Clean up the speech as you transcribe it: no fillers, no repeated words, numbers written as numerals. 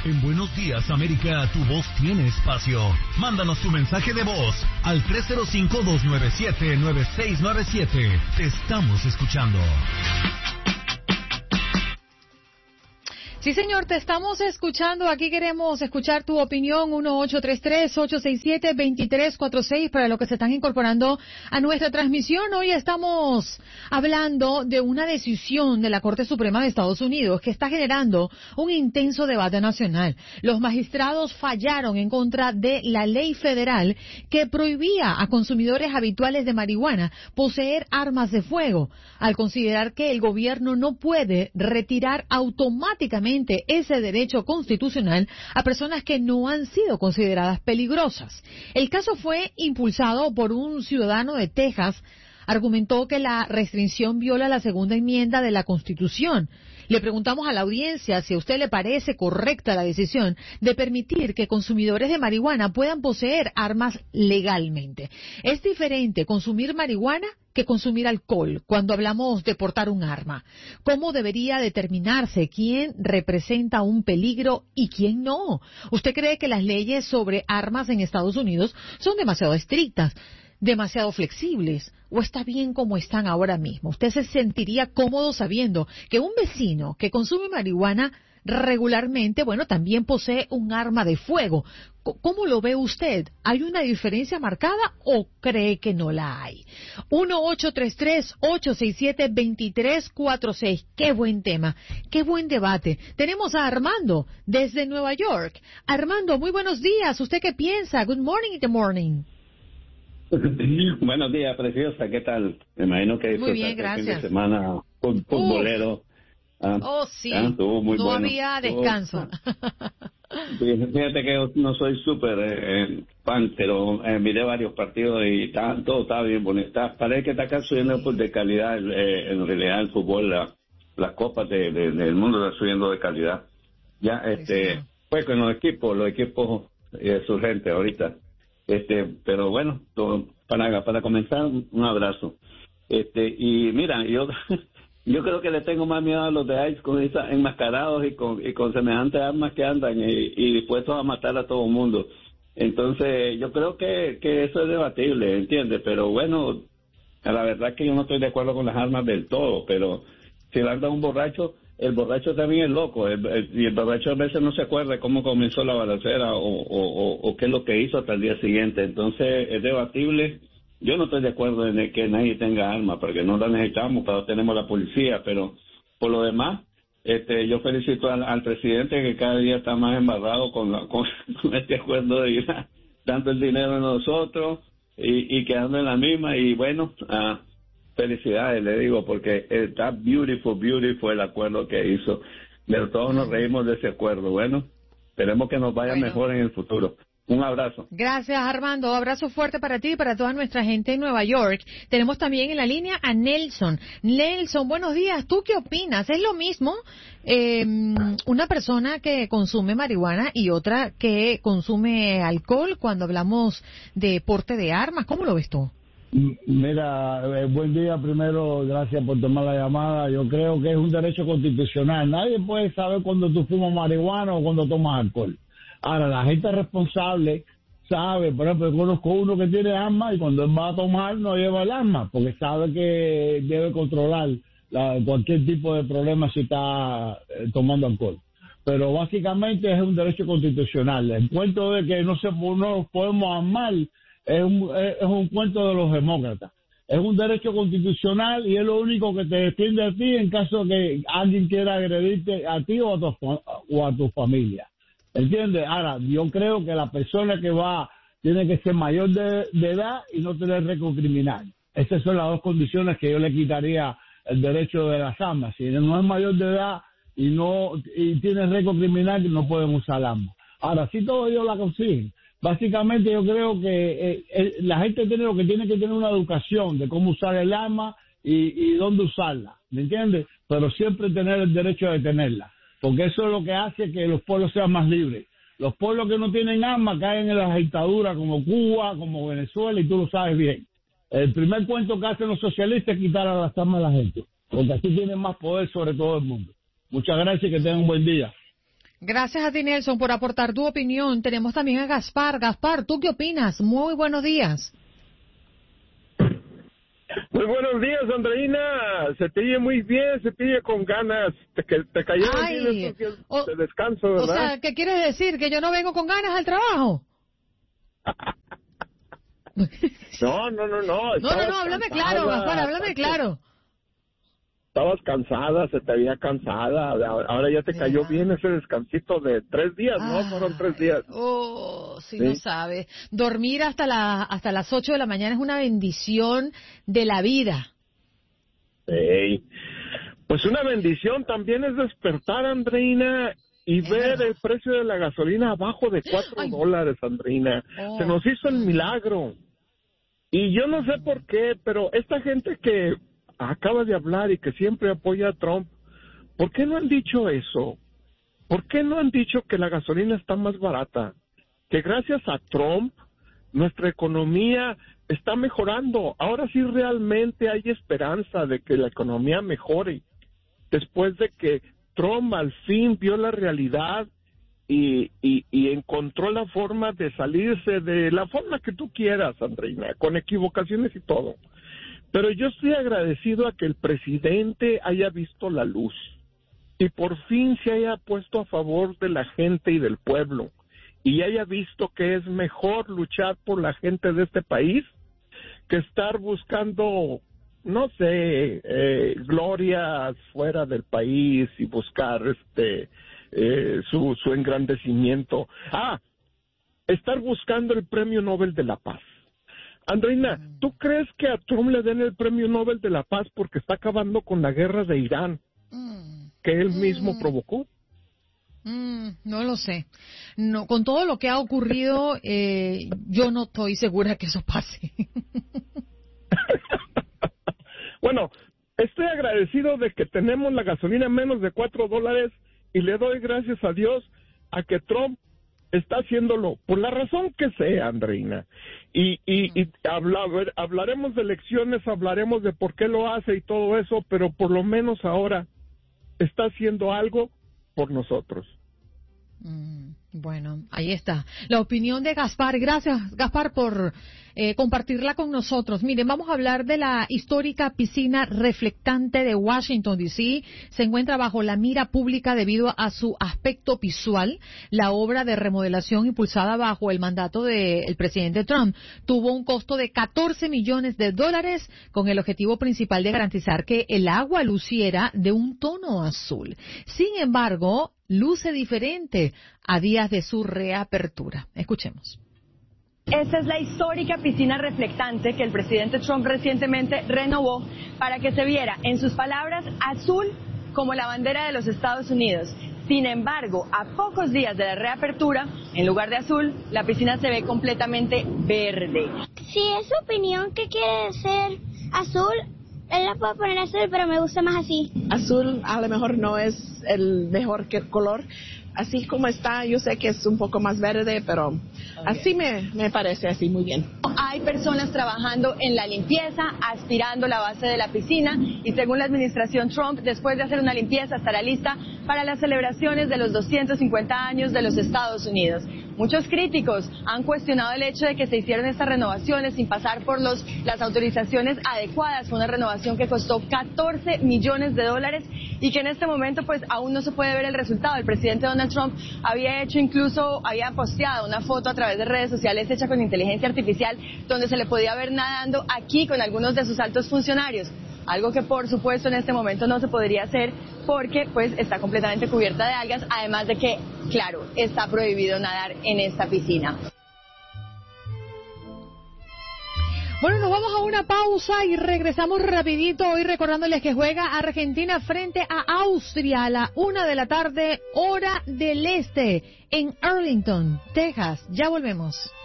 En Buenos Días, América, tu voz tiene espacio. Mándanos tu mensaje de voz al 305-297-9697. Te estamos escuchando. Sí, señor, te estamos escuchando. Aquí queremos escuchar tu opinión. 1-833-867-2346 para los que se están incorporando a nuestra transmisión. Hoy estamos hablando de una decisión de la Corte Suprema de Estados Unidos que está generando un intenso debate nacional. Los magistrados fallaron en contra de la ley federal que prohibía a consumidores habituales de marihuana poseer armas de fuego, al considerar que el gobierno no puede retirar automáticamente ese derecho constitucional a personas que no han sido consideradas peligrosas. El caso fue impulsado por un ciudadano de Texas. Argumentó que la restricción viola la segunda enmienda de la Constitución. Le preguntamos a la audiencia si a usted le parece correcta la decisión de permitir que consumidores de marihuana puedan poseer armas legalmente. ¿Es diferente consumir marihuana que consumir alcohol cuando hablamos de portar un arma? ¿Cómo debería determinarse quién representa un peligro y quién no? ¿Usted cree que las leyes sobre armas en Estados Unidos son demasiado estrictas, demasiado flexibles, o está bien como están ahora mismo? ¿Usted se sentiría cómodo sabiendo que un vecino que consume marihuana regularmente, bueno, también posee un arma de fuego? ¿Cómo lo ve usted? ¿Hay una diferencia marcada o cree que no la hay? 1-833-867-2346. Qué buen tema, qué buen debate. Tenemos a Armando desde Nueva York. Armando, muy buenos días. ¿Usted qué piensa? Good morning in the morning. Buenos días, preciosa, ¿qué tal? Me imagino que muy bien, gracias. El fin de semana futbolero. Sí, estuvo muy no bueno. Había descanso. Fíjate que yo no soy súper fan, pero miré varios partidos y todo estaba bien bonito. Parece que está acá subiendo de calidad, en realidad el fútbol, las copas del mundo están subiendo de calidad. Ya, pues con los equipos es urgente ahorita. Pero bueno, para comenzar, un abrazo. Y mira, yo creo que le tengo más miedo a los de ICE con esas enmascarados y con semejantes armas que andan y dispuestos a matar a todo el mundo. Entonces, yo creo que eso es debatible, ¿entiendes? Pero bueno, la verdad es que yo no estoy de acuerdo con las armas del todo, pero si le anda un borracho, el borracho también es loco, y el borracho a veces no se acuerda cómo comenzó la balacera o qué es lo que hizo hasta el día siguiente. Entonces es debatible. Yo no estoy de acuerdo en que nadie tenga armas, porque no la necesitamos, para eso tenemos la policía, pero por lo demás, yo felicito al presidente que cada día está más embarrado con este acuerdo de ir dando el dinero a nosotros y quedando en la misma, y bueno, felicidades, le digo, porque está beautiful el acuerdo que hizo. Pero todos nos reímos de ese acuerdo. Bueno, esperemos que nos vaya mejor en el futuro. Un abrazo. Gracias, Armando. Abrazo fuerte para ti y para toda nuestra gente en Nueva York. Tenemos también en la línea a Nelson. Nelson, buenos días. ¿Tú qué opinas? ¿Es lo mismo una persona que consume marihuana y otra que consume alcohol cuando hablamos de porte de armas? ¿Cómo lo ves tú? Mira, buen día primero, gracias por tomar la llamada. Yo creo que es un derecho constitucional. Nadie puede saber cuando tú fumas marihuana o cuando tomas alcohol. Ahora, la gente responsable sabe, por ejemplo, yo conozco uno que tiene arma y cuando él va a tomar no lleva el arma porque sabe que debe controlar cualquier tipo de problema si está tomando alcohol. Pero básicamente es un derecho constitucional. El cuento de que no nos podemos armar es un cuento de los demócratas. Es un derecho constitucional y es lo único que te defiende a ti en caso de que alguien quiera agredirte a ti o a tu familia. ¿Entiendes? Ahora, yo creo que la persona que va tiene que ser mayor de edad y no tener récord criminal. Esas son las dos condiciones que yo le quitaría el derecho de las armas. Si no es mayor de edad y tiene récord criminal, no pueden usar armas. Ahora, si todos ellos la consiguen. Básicamente yo creo que la gente tiene que tener una educación de cómo usar el arma y dónde usarla, ¿me entiendes? Pero siempre tener el derecho de tenerla, porque eso es lo que hace que los pueblos sean más libres. Los pueblos que no tienen armas caen en las dictaduras como Cuba, como Venezuela, y tú lo sabes bien. El primer cuento que hacen los socialistas es quitar a las armas a la gente, porque así tienen más poder sobre todo el mundo. Muchas gracias y que tengan un buen día. Gracias a ti, Nelson, por aportar tu opinión. Tenemos también a Gaspar. Gaspar, ¿tú qué opinas? Muy buenos días. Muy buenos días, Andreina. Se te oye muy bien, se te oye con ganas. Te cayeron bien estos días de descanso, ¿verdad? O sea, ¿qué quieres decir? ¿Que yo no vengo con ganas al trabajo? No. No, háblame claro, Gaspar, háblame claro. Estabas cansada, se te veía cansada. Ahora ya te cayó bien ese descansito de 3 días, ¿no? Fueron 3 días. Sí, no sabes. Dormir hasta las 8 de la mañana es una bendición de la vida. Sí. Pues una bendición también es despertar, Andreina, y ver el precio de la gasolina abajo de $4, Andreina. Se nos hizo el milagro. Y yo no sé por qué, pero esta gente que acaba de hablar y que siempre apoya a Trump, ¿por qué no han dicho eso? ¿Por qué no han dicho que la gasolina está más barata? Que gracias a Trump nuestra economía está mejorando. Ahora sí realmente hay esperanza de que la economía mejore. Después de que Trump al fin vio la realidad y encontró la forma de salirse de la forma que tú quieras, Andreina, con equivocaciones y todo. Pero yo estoy agradecido a que el presidente haya visto la luz y por fin se haya puesto a favor de la gente y del pueblo y haya visto que es mejor luchar por la gente de este país que estar buscando, no sé, glorias fuera del país y buscar su engrandecimiento. Estar buscando el Premio Nobel de la Paz. Andreina, ¿tú crees que a Trump le den el Premio Nobel de la Paz porque está acabando con la guerra de Irán que él mismo provocó? No lo sé. No, con todo lo que ha ocurrido, yo no estoy segura que eso pase. Bueno, estoy agradecido de que tenemos la gasolina menos de $4 y le doy gracias a Dios a que Trump está haciéndolo por la razón que sea, Andreina. Y hablaremos de elecciones, hablaremos de por qué lo hace y todo eso, pero por lo menos ahora está haciendo algo por nosotros. Bueno, ahí está. La opinión de Gaspar. Gracias, Gaspar, por compartirla con nosotros. Miren, vamos a hablar de la histórica piscina reflectante de Washington, D.C. Se encuentra bajo la mira pública debido a su aspecto visual. La obra de remodelación impulsada bajo el mandato del presidente Trump tuvo un costo de $14 millones con el objetivo principal de garantizar que el agua luciera de un tono azul. Sin embargo, luce diferente a días de su reapertura. Escuchemos. Esta es la histórica piscina reflectante que el presidente Trump recientemente renovó para que se viera, en sus palabras, azul como la bandera de los Estados Unidos. Sin embargo, a pocos días de la reapertura, en lugar de azul, la piscina se ve completamente verde. Si es su opinión que quiere ser azul, él la puede poner azul, pero me gusta más así. Azul a lo mejor no es el mejor color. Así como está, yo sé que es un poco más verde, pero así me parece así muy bien. Hay personas trabajando en la limpieza, aspirando la base de la piscina y según la administración Trump, después de hacer una limpieza estará lista para las celebraciones de los 250 años de los Estados Unidos. Muchos críticos han cuestionado el hecho de que se hicieron estas renovaciones sin pasar por las autorizaciones adecuadas. Fue una renovación que costó $14 millones y que en este momento pues aún no se puede ver el resultado. El presidente Donald Trump había posteado una foto a través de redes sociales hecha con inteligencia artificial donde se le podía ver nadando aquí con algunos de sus altos funcionarios. Algo que por supuesto en este momento no se podría hacer porque pues está completamente cubierta de algas, además de que, claro, está prohibido nadar en esta piscina. Bueno, nos vamos a una pausa y regresamos rapidito hoy recordándoles que juega Argentina frente a Austria a la 1:00 p.m, hora del este, en Arlington, Texas. Ya volvemos.